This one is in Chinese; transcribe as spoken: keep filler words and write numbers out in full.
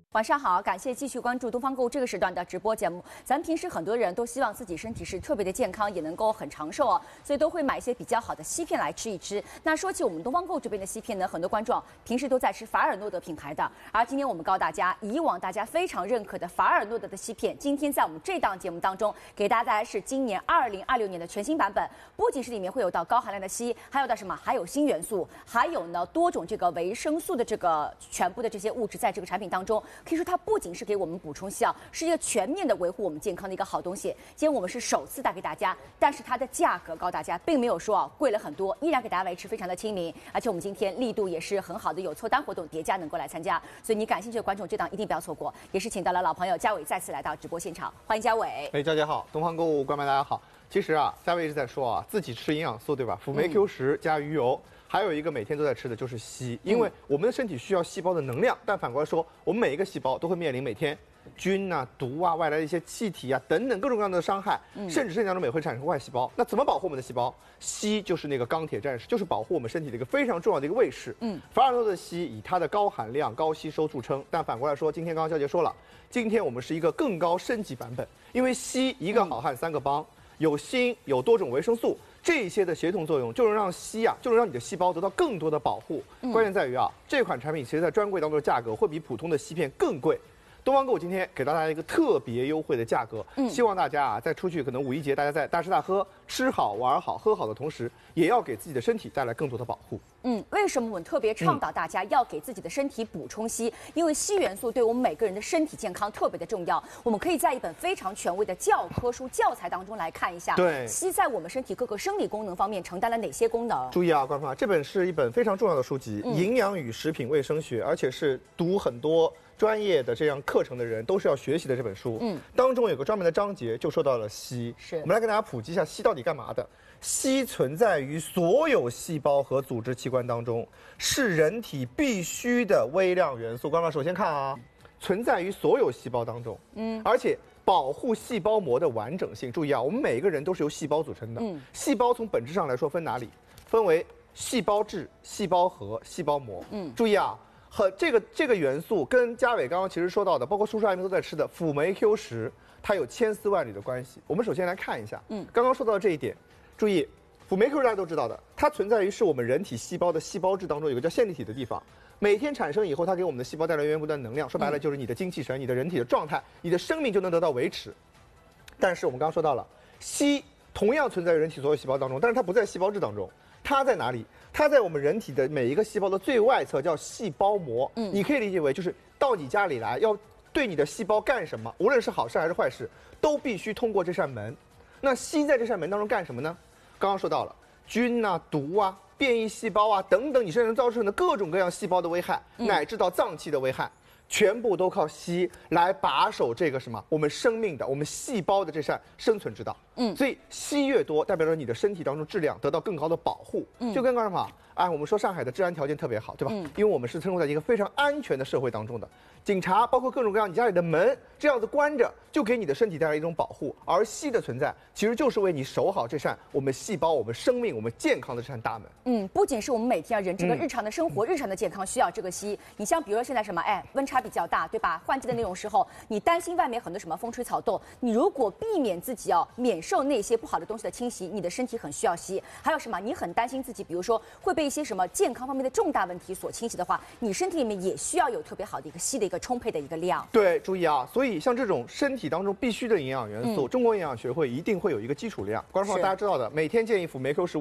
晚上好，感谢继续关注东方购物这个时段的直播节目。咱平时很多人都希望自己身体是特别的健康，也能够很长寿哦，所以都会买一些比较好的西片来吃一吃。那说起我们东方购这边的西片呢，很多观众平时都在吃法尔诺德品牌的，而今天我们告诉大家，以往大家非常认可的法尔诺德的西片，今天在我们这档节目当中给大家带来是今年二零二六年的全新版本，不仅是里面会有到高含量的硒，还有到什么，还有锌元素，还有呢多种这个维生素的这个全部的这些物质在这个产品当中，可以说它不仅是给我们补充硒啊，是一个全面的维护我们健康的一个好东西。今天我们是首次带给大家，但是它的价格告诉大家并没有说啊贵了很多，依然给大家维持非常的亲民，而且我们今天力度也是很好的，有凑单活动叠加能够来参加，所以你感兴趣的观众这档一定不要错过。也是请到了老朋友嘉伟再次来到直播现场，欢迎嘉伟。 哎，佳姐好，东方购物观众大家好。其实啊，嘉伟一直在说啊，自己吃营养素对吧？辅酶 Q 十加鱼油。嗯，还有一个每天都在吃的就是硒，因为我们的身体需要细胞的能量，但反过来说，我们每一个细胞都会面临每天菌啊、毒啊、外来的一些气体啊等等各种各样的伤害，甚至身体当中也会产生坏细胞。那怎么保护我们的细胞？硒就是那个钢铁战士，就是保护我们身体的一个非常重要的一个卫士。嗯，法尔诺的硒以它的高含量、高吸收著称，但反过来说，今天刚刚肖姐说了，今天我们是一个更高升级版本，因为硒一个好汉三个帮。有锌，有多种维生素，这些的协同作用就能让硒啊，就能让你的细胞得到更多的保护。嗯、关键在于啊，这款产品其实在专柜当中的价格会比普通的硒片更贵。东方购今天给到大家一个特别优惠的价格，嗯、希望大家啊，在出去可能五一节大家在大吃大喝、吃好玩好、喝好的同时，也要给自己的身体带来更多的保护。 嗯，为什么我们特别倡导大家要给自己的身体补充硒？因为硒元素对我们每个人的身体健康特别的重要。我们可以在一本非常权威的教科书教材当中来看一下， 对， 硒在我们身体各个生理功能方面承担了哪些功能？ 注意啊，观众啊，这本是一本非常重要的书籍，嗯《营养与食品卫生学》，而且是读很多专业的这样课程的人都是要学习的这本书。嗯，当中有个专门的章节就说到了硒。是，我们来跟大家普及一下硒到底干嘛的。硒存在于所有细胞和组织器官当中，是人体必须的微量元素。观众首先看啊，存在于所有细胞当中，嗯，而且保护细胞膜的完整性。注意啊，我们每一个人都是由细胞组成的。嗯，细胞从本质上来说分哪里？分为细胞质、细胞核、细胞膜。嗯，注意啊。和这个这个元素跟嘉伟刚刚其实说到的，包括叔叔阿姨们都在吃的辅酶 Q 十，它有千丝万缕的关系。我们首先来看一下，嗯，刚刚说到的这一点，注意，辅酶 Q 十大家都知道的，它存在于是我们人体细胞的细胞质当中有个叫线粒体的地方，每天产生以后，它给我们的细胞带来源源不断的能量，说白了就是你的精气神、你的人体的状态、你的生命就能得到维持。但是我们刚刚说到了，硒同样存在于人体所有细胞当中，但是它不在细胞质当中。它在哪里？它在我们人体的每一个细胞的最外侧，叫细胞膜。嗯，你可以理解为就是到你家里来，要对你的细胞干什么，无论是好事还是坏事，都必须通过这扇门。那硒在这扇门当中干什么呢？刚刚说到了菌啊、毒啊、变异细胞啊等等，你身上造成的各种各样细胞的危害，嗯、乃至到脏器的危害。全部都靠硒来把守这个什么？我们生命的、我们细胞的这扇生存之道。嗯，所以硒越多，代表着你的身体当中质量得到更高的保护。嗯，就跟刚才嘛，哎，我们说上海的治安条件特别好，对吧？嗯，因为我们是生活在一个非常安全的社会当中的，警察包括各种各样你家里的门这样子关着，就给你的身体带来一种保护。而硒的存在，其实就是为你守好这扇我们细胞、我们生命、我们健康的这扇大门。 嗯，不仅是我们每天啊人这个日常的生活、嗯、日常的健康需要这个硒，你像比如说现在什么，哎，温差比较大，对吧？换季的那种时候，你担心外面很多什么风吹草动，你如果避免自己要、啊、免受那些不好的东西的侵袭，你的身体很需要硒。还有什么？你很担心自己，比如说会被一些什么健康方面的重大问题所侵袭的话，你身体里面也需要有特别好的一个硒的一个充沛的一个量。 对，注意啊，所以像这种身体当中必须的营养元素，嗯、中国营养学会一定会有一个基础量。观众朋友大家知道的，每天建议辅酶 Q 十。